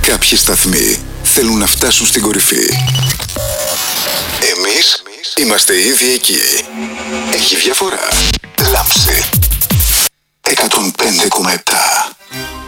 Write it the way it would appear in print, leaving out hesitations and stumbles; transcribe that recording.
Κάποιοι σταθμοί θέλουν να φτάσουν στην κορυφή. Εμείς είμαστε ήδη εκεί. Έχει διαφορά. Λάμψη.